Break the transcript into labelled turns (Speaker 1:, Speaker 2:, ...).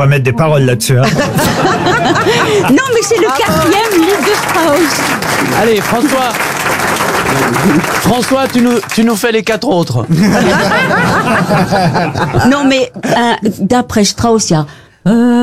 Speaker 1: va mettre des paroles là-dessus. Hein.
Speaker 2: Non, mais c'est le 4e livre de Strauss.
Speaker 3: Allez, François, tu nous fais les 4 autres.
Speaker 2: Non, mais d'après Strauss, il y a